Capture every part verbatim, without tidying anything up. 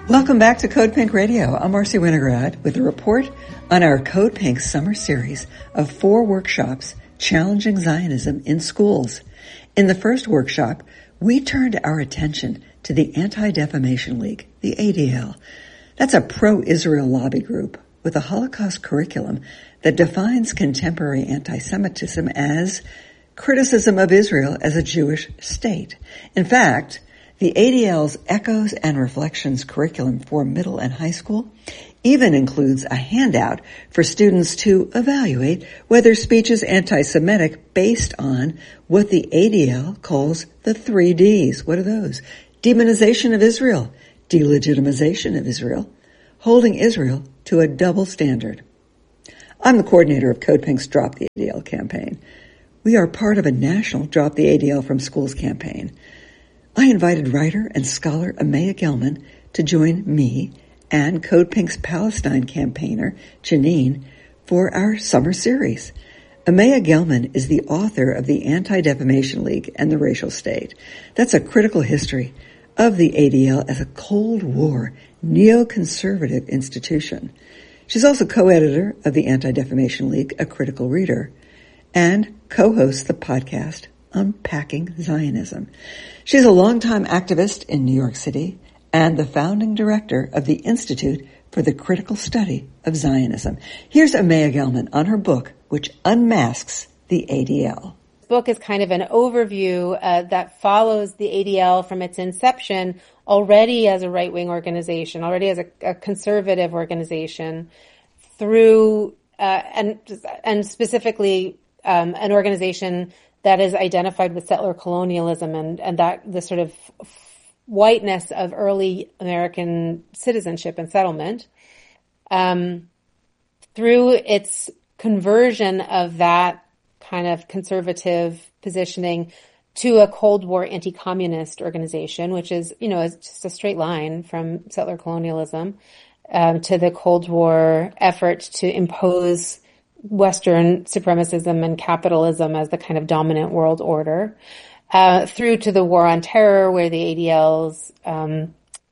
Welcome back to Code Pink Radio. I'm Marcy Winograd with a report on our Code Pink summer series of four workshops challenging Zionism in schools. In the first workshop, we turned our attention to the Anti-Defamation League, the A D L. That's a pro-Israel lobby group with a Holocaust curriculum that defines contemporary anti-Semitism as criticism of Israel as a Jewish state. In fact, the A D L's Echoes and Reflections curriculum for middle and high school even includes a handout for students to evaluate whether speech is anti-Semitic based on what the A D L calls the three Ds. What are those? Demonization of Israel, delegitimization of Israel, holding Israel to a double standard. I'm the coordinator of Code Pink's Drop the A D L campaign. We are part of a national Drop the A D L from Schools campaign. I invited writer and scholar Amaya Gelman to join me and Code Pink's Palestine campaigner, Janine, for our summer series. Amaya Gelman is the author of the Anti-Defamation League and the Racial State. That's a critical history of the A D L as a Cold War neoconservative institution. She's also co-editor of the Anti-Defamation League, A Critical Reader, and co-hosts the podcast Unpacking Zionism. She's a longtime activist in New York City and the founding director of the Institute for the Critical Study of Zionism. Here's Amaya Gelman on her book, which unmasks the A D L. This book is kind of an overview uh, that follows the A D L from its inception, already as a right-wing organization, already as a, a conservative organization, through uh, and and specifically um, an organization that is identified with settler colonialism and, and that the sort of whiteness of early American citizenship and settlement, um, through its conversion of that kind of conservative positioning to a Cold War anti-communist organization, which is, you know, is just a straight line from settler colonialism, um, to the Cold War effort to impose Western supremacism and capitalism as the kind of dominant world order, uh, through to the War on Terror, where the A D L's um,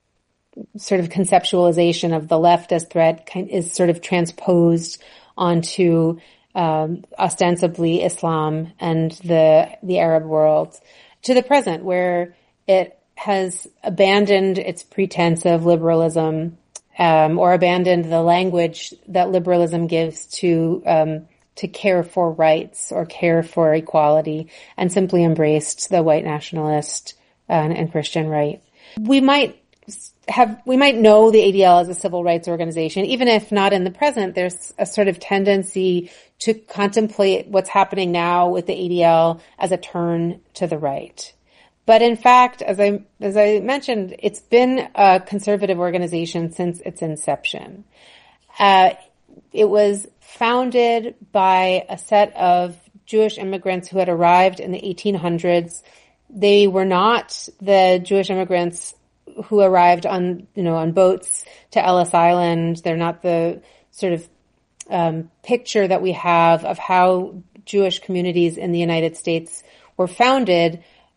sort of conceptualization of the left as threat is sort of transposed onto um, ostensibly Islam and the the Arab world, to the present, where it has abandoned its pretense of liberalism, Um, or abandoned the language that liberalism gives to um, to care for rights or care for equality, and simply embraced the white nationalist uh, and, and Christian right. We might have we might know the A D L as a civil rights organization, even if not in the present. There's a sort of tendency to contemplate what's happening now with the A D L as a turn to the right. But in fact, as I, as I mentioned, it's been a conservative organization since its inception. Uh, it was founded by a set of Jewish immigrants who had arrived in the eighteen hundreds. They were not the Jewish immigrants who arrived on, you know, on boats to Ellis Island. They're not the sort of, um, picture that we have of how Jewish communities in the United States were founded,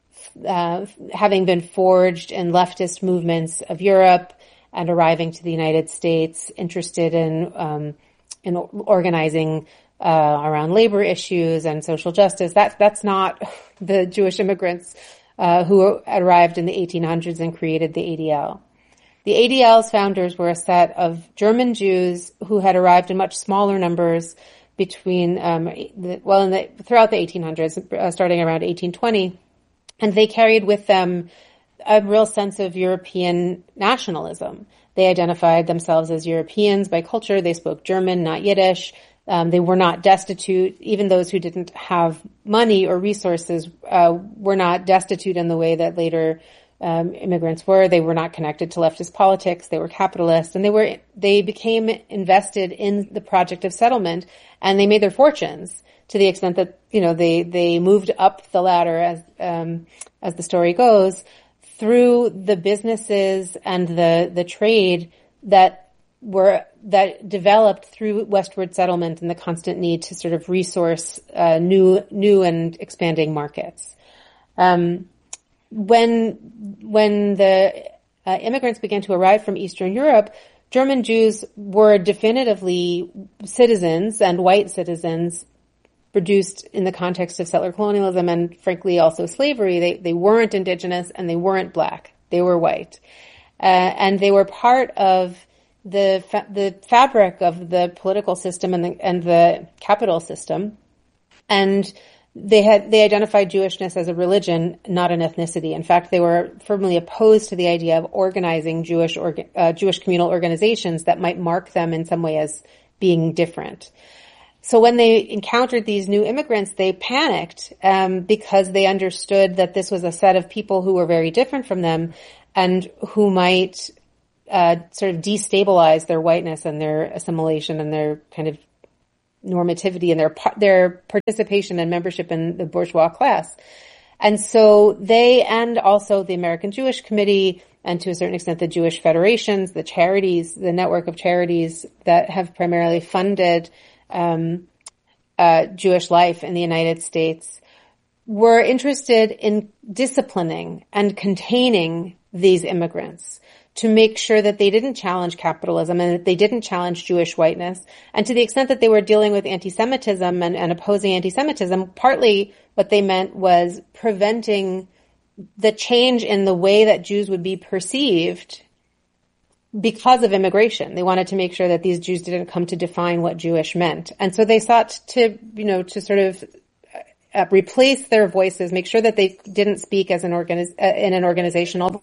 Uh, having been forged in leftist movements of Europe and arriving to the United States, interested in um, in organizing uh, around labor issues and social justice. That that's not the Jewish immigrants uh, who arrived in the eighteen hundreds and created the A D L. The A D L's founders were a set of German Jews who had arrived in much smaller numbers between um, the, well, in the, throughout the eighteen hundreds, uh, starting around eighteen twenty. And they carried with them a real sense of European nationalism. They identified themselves as Europeans by culture. They spoke German, not Yiddish. Um, they were not destitute. Even those who didn't have money or resources uh, were not destitute in the way that later um, immigrants were. They were not connected to leftist politics. They were capitalists, and they were they became invested in the project of settlement, and they made their fortunes, to the extent that, you know, they, they moved up the ladder, as, um, as the story goes, through the businesses and the, the trade that were, that developed through westward settlement and the constant need to sort of resource, uh, new, new and expanding markets. Um, when, when the, uh, immigrants began to arrive from Eastern Europe, German Jews were definitively citizens and white citizens produced in the context of settler colonialism and, frankly, also slavery. They they weren't indigenous and they weren't black. They were white. Uh, and they were part of the fa- the fabric of the political system and the, and the capital system. And they had they identified Jewishness as a religion, not an ethnicity. In fact, they were firmly opposed to the idea of organizing Jewish orga, uh, Jewish communal organizations that might mark them in some way as being different. So when they encountered these new immigrants, they panicked um, because they understood that this was a set of people who were very different from them and who might uh, sort of destabilize their whiteness and their assimilation and their kind of normativity and their their participation and membership in the bourgeois class. And so they, and also the American Jewish Committee, and to a certain extent the Jewish federations, the charities, the network of charities that have primarily funded um, uh, Jewish life in the United States, were interested in disciplining and containing these immigrants to make sure that they didn't challenge capitalism and that they didn't challenge Jewish whiteness. And to the extent that they were dealing with anti-Semitism and, and opposing anti-Semitism, partly what they meant was preventing the change in the way that Jews would be perceived because of immigration. They wanted to make sure that these Jews didn't come to define what Jewish meant. And so they sought to, you know, to sort of uh, replace their voices, make sure that they didn't speak as an organiz- uh, in an organizational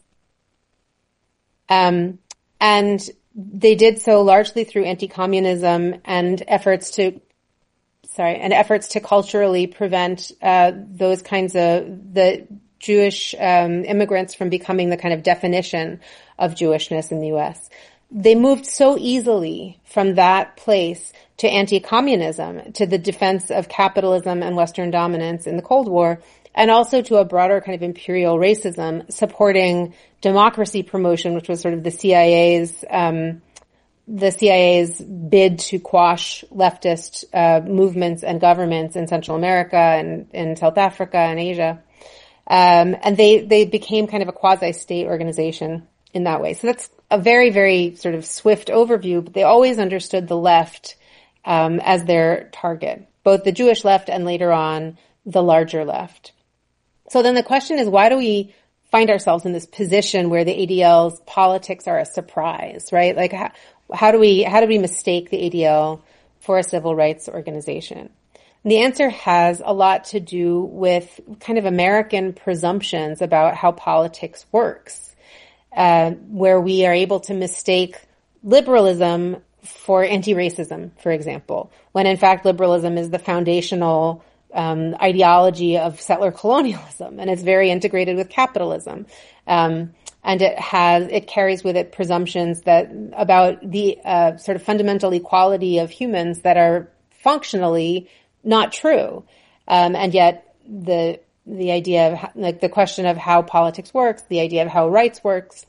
Um, and they did so largely through anti-communism and efforts to, sorry, and efforts to culturally prevent uh, those kinds of the Jewish um, immigrants from becoming the kind of definition of Jewishness in the U S. They moved so easily from that place to anti-communism, to the defense of capitalism and Western dominance in the Cold War, and also to a broader kind of imperial racism supporting democracy promotion, which was sort of the C I A's, um, the C I A's bid to quash leftist uh, movements and governments in Central America and in South Africa and Asia. Um, and they, they became kind of a quasi-state organization in that way. So that's a very, very sort of swift overview, but they always understood the left um, as their target, both the Jewish left and later on the larger left. So then the question is, why do we find ourselves in this position where the A D L's politics are a surprise, right? Like, how, how do we, how do we mistake the A D L for a civil rights organization? And the answer has a lot to do with kind of American presumptions about how politics works, uh, where we are able to mistake liberalism for anti-racism, for example, when in fact liberalism is the foundational Um, ideology of settler colonialism, and it's very integrated with capitalism. Um, and it has, it carries with it presumptions that about the uh, sort of fundamental equality of humans that are functionally not true. Um, and yet the the idea of like the question of how politics works, the idea of how rights works,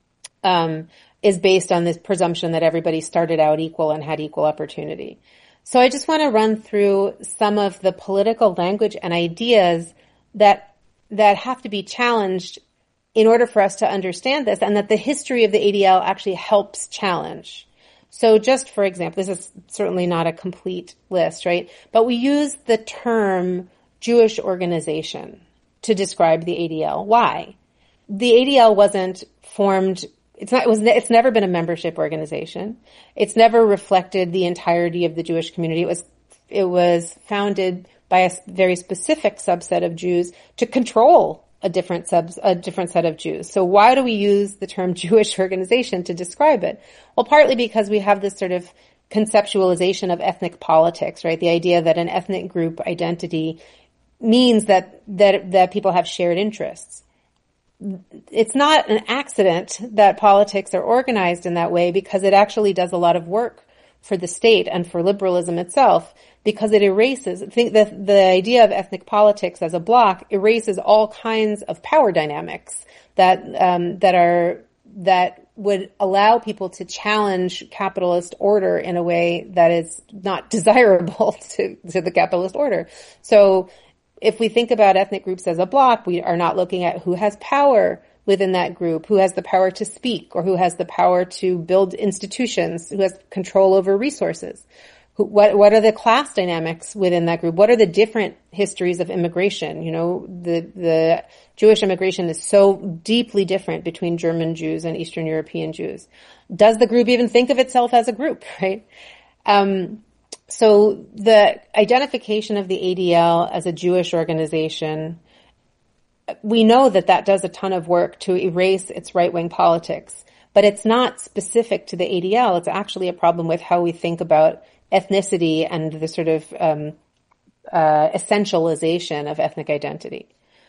um, is based on this presumption that everybody started out equal and had equal opportunity. So I just want to run through some of the political language and ideas that that have to be challenged in order for us to understand this, and that the history of the A D L actually helps challenge. So just for example, this is certainly not a complete list, right? But we use the term Jewish organization to describe the A D L. Why? The A D L wasn't formed It's not, it was, it's never been a membership organization. It's never reflected the entirety of the Jewish community. It was, it was founded by a very specific subset of Jews to control a different subs, a different set of Jews. So why do we use the term Jewish organization to describe it? Well, partly because we have this sort of conceptualization of ethnic politics, right? The idea that an ethnic group identity means that, that, that people have shared interests. It's not an accident that politics are organized in that way, because it actually does a lot of work for the state and for liberalism itself, because it erases, I think that the idea of ethnic politics as a block erases all kinds of power dynamics that, um, that are, that would allow people to challenge capitalist order in a way that is not desirable to, to the capitalist order. So if we think about ethnic groups as a block, we are not looking at who has power, within that group, who has the power to speak, or who has the power to build institutions, who has control over resources. Who, what, what are the class dynamics within that group? What are the different histories of immigration? You know, the, the Jewish immigration is so deeply different between German Jews and Eastern European Jews. Does the group even think of itself as a group, right? Um, so the identification of the A D L as a Jewish organization, we know that that does a ton of work to erase its right-wing politics, but it's not specific to the A D L. It's actually a problem with how we think about ethnicity and the sort of um, uh, essentialization of ethnic identity.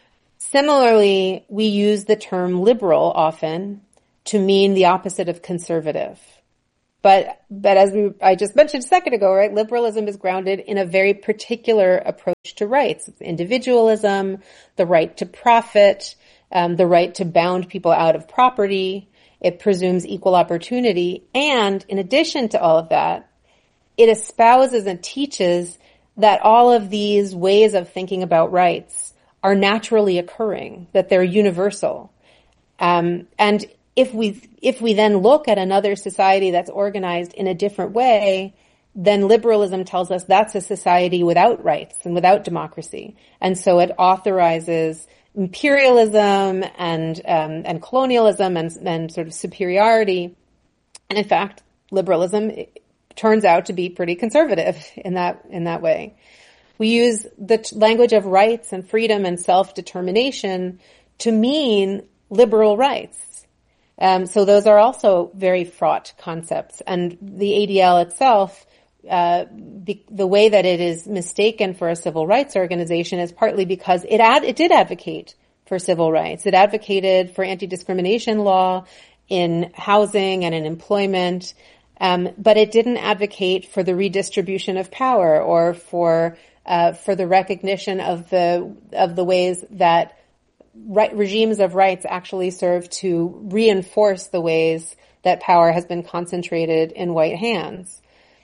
Similarly, we use the term liberal often to mean the opposite of conservative. But, but as we, I just mentioned a second ago, right, liberalism is grounded in a very particular approach to rights. It's individualism, the right to profit, um, the right to bound people out of property. It presumes equal opportunity. And in addition to all of that, it espouses and teaches that all of these ways of thinking about rights are naturally occurring, that they're universal. Um, and if we, if we then look at another society that's organized in a different way, then liberalism tells us that's a society without rights and without democracy. And so it authorizes imperialism and, um, and colonialism and, and sort of superiority. And in fact, liberalism turns out to be pretty conservative in that, in that way. We use the t- language of rights and freedom and self-determination to mean liberal rights. Um, so those are also very fraught concepts. And the A D L itself, uh, be, the way that it is mistaken for a civil rights organization is partly because it ad, it did advocate for civil rights. It advocated for anti-discrimination law in housing and in employment. Um, but it didn't advocate for the redistribution of power or for, uh, for the recognition of the, of the ways that right, regimes of rights actually serve to reinforce the ways that power has been concentrated in white hands.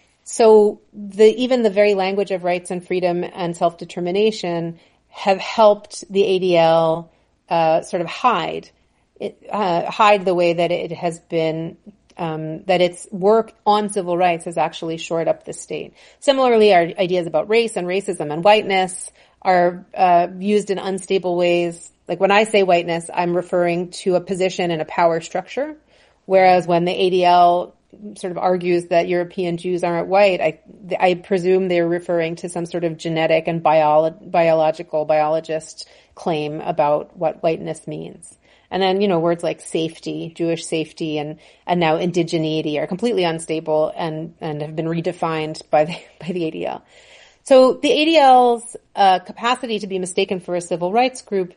So the, even the very language of rights and freedom and self-determination have helped the A D L, uh, sort of hide, it, uh, hide the way that it has been Um, that its work on civil rights has actually shored up the state. Similarly, our ideas about race and racism and whiteness are uh, used in unstable ways. Like when I say whiteness, I'm referring to a position in a power structure, whereas when the A D L sort of argues that European Jews aren't white, I, I presume they're referring to some sort of genetic and bio- biological biologist claim about what whiteness means. And then, you know, words like safety, Jewish safety, and, and now indigeneity are completely unstable and, and have been redefined by the, by the A D L. So the A D L's, uh, capacity to be mistaken for a civil rights group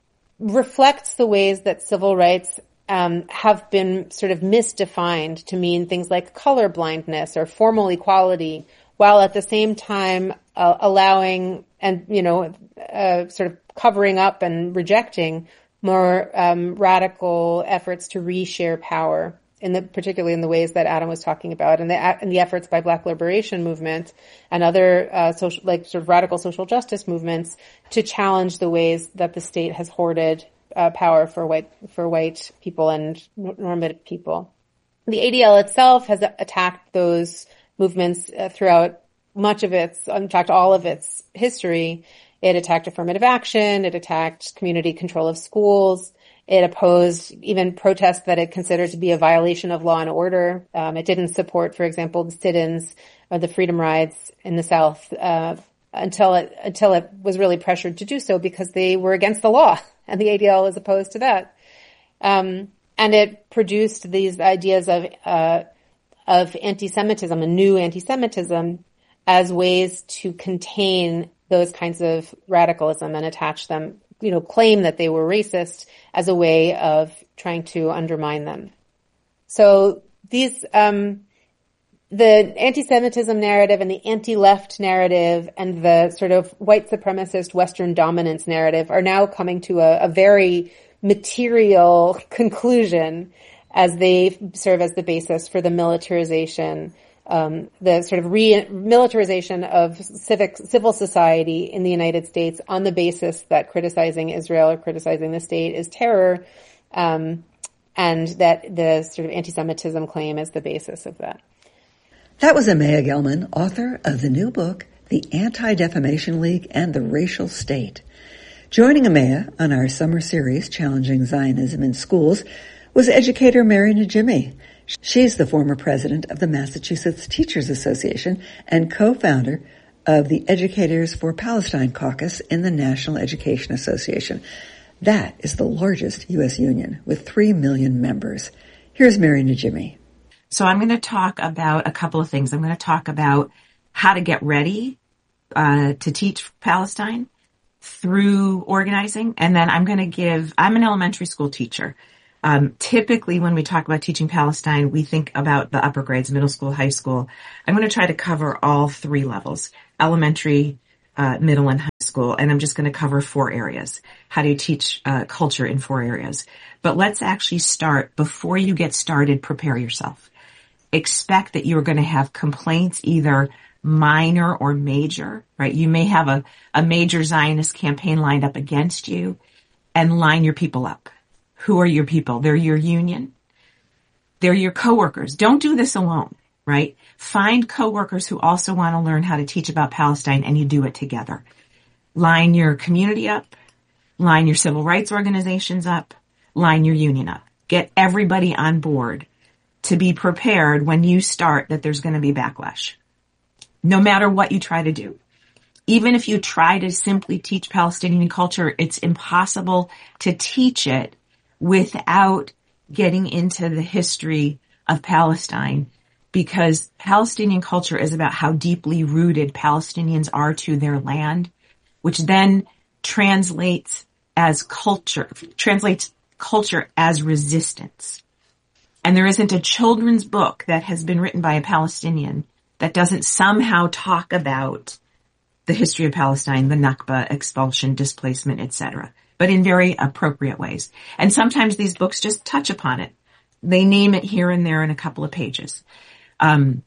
reflects the ways that civil rights, um, have been sort of misdefined to mean things like color blindness or formal equality, while at the same time, uh, allowing and, you know, uh, sort of covering up and rejecting more um, radical efforts to reshare power, in the particularly in the ways that Adam was talking about, and the and the efforts by Black liberation movement and other uh, social, like sort of radical social justice movements to challenge the ways that the state has hoarded uh, power for white for white people and normative people. The A D L itself has attacked those movements uh, throughout much of its, in fact, all of its history. It attacked affirmative action. It attacked community control of schools. It opposed even protests that it considered to be a violation of law and order. Um, it didn't support, for example, the sit-ins or the freedom rides in the South uh, until it until it was really pressured to do so because they were against the law, and the A D L was opposed to that. Um, and it produced these ideas of uh, of anti-Semitism, a new anti-Semitism, as ways to contain those kinds of radicalism and attach them, you know, claim that they were racist as a way of trying to undermine them. So these, um, the anti-Semitism narrative and the anti-left narrative and the sort of white supremacist Western dominance narrative are now coming to a, a very material conclusion as they serve as the basis for the militarization Um, the sort of re-militarization of civic, civil society in the United States on the basis that criticizing Israel or criticizing the state is terror, um, and that the sort of anti-Semitism claim is the basis of that. That was Amaya Gelman, author of the new book, The Anti-Defamation League and the Racial State. Joining Amaya on our summer series, Challenging Zionism in Schools, was educator Mary Najimy. She's the former president of the Massachusetts Teachers Association and co-founder of the Educators for Palestine Caucus in the National Education Association. That is the largest U S union with three million members. Here's Mary Najimy. So I'm going to talk about a couple of things. I'm going to talk about how to get ready uh, to teach Palestine through organizing. And then I'm going to give, I'm an elementary school teacher. Um, typically when we talk about teaching Palestine, we think about the upper grades, middle school, high school. I'm going to try to cover all three levels, elementary, uh, middle, and high school. And I'm just going to cover four areas. How do you teach uh, culture in four areas? But let's actually start. Before you get started, prepare yourself. Expect that you're going to have complaints, either minor or major, right? You may have a, a major Zionist campaign lined up against you, and line your people up. Who are your people? They're your union. They're your coworkers. Don't do this alone, right? Find coworkers who also want to learn how to teach about Palestine, and you do it together. Line your community up. Line your civil rights organizations up. Line your union up. Get everybody on board to be prepared when you start that there's going to be backlash. No matter what you try to do. Even if you try to simply teach Palestinian culture, it's impossible to teach it without getting into the history of Palestine, because Palestinian culture is about how deeply rooted Palestinians are to their land, which then translates as culture, translates culture as resistance. And there isn't a children's book that has been written by a Palestinian that doesn't somehow talk about the history of Palestine, the Nakba, expulsion, displacement, et cetera, but in very appropriate ways. And sometimes these books just touch upon it. They name it here and there in a couple of pages. Um,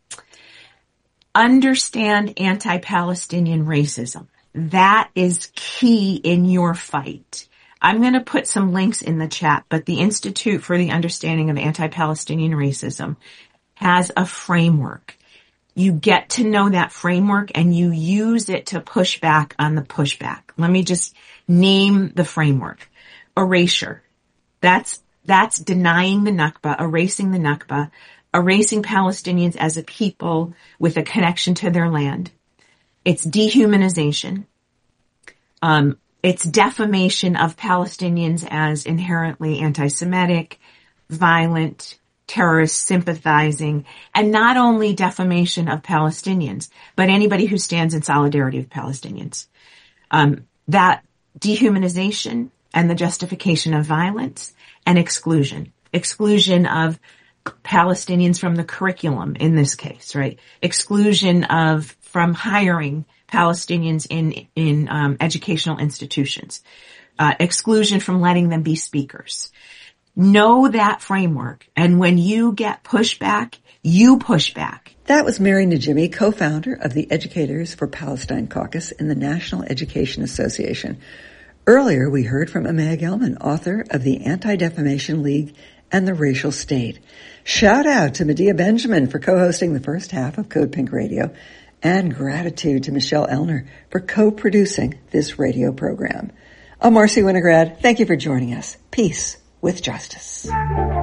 understand anti-Palestinian racism. That is key in your fight. I'm going to put some links in the chat, but the Institute for the Understanding of Anti-Palestinian Racism has a framework. You get to know that framework and you use it to push back on the pushback. Let me just name the framework. Erasure. That's, that's denying the Nakba, erasing the Nakba, erasing Palestinians as a people with a connection to their land. It's dehumanization. Um, it's defamation of Palestinians as inherently anti-Semitic, violent, terrorist sympathizing, and not only defamation of Palestinians, but anybody who stands in solidarity with Palestinians. Um, that dehumanization and the justification of violence and exclusion. Exclusion of Palestinians from the curriculum in this case, right? Exclusion of, from hiring Palestinians in, in, um, educational institutions. Uh, exclusion from letting them be speakers. Know that framework, and when you get pushback, you push back. That was Mary Najimy, co-founder of the Educators for Palestine Caucus in the National Education Association. Earlier, we heard from Amaya Gelman, author of the Anti-Defamation League and the Racial State. Shout out to Medea Benjamin for co-hosting the first half of Code Pink Radio, and gratitude to Michelle Elner for co-producing this radio program. I'm Marcy Winograd. Thank you for joining us. Peace with justice.